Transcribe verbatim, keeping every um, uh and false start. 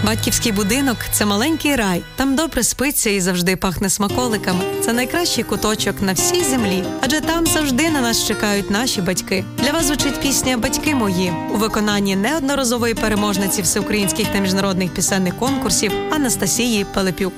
Батьківський будинок – це маленький рай. Там добре спиться і завжди пахне смаколиками. Це найкращий куточок на всій землі. Адже там завжди на нас чекають наші батьки. Для вас звучить пісня «Батьки мої» у виконанні неодноразової переможниці всеукраїнських та міжнародних пісенних конкурсів Анастасії Пилипюк.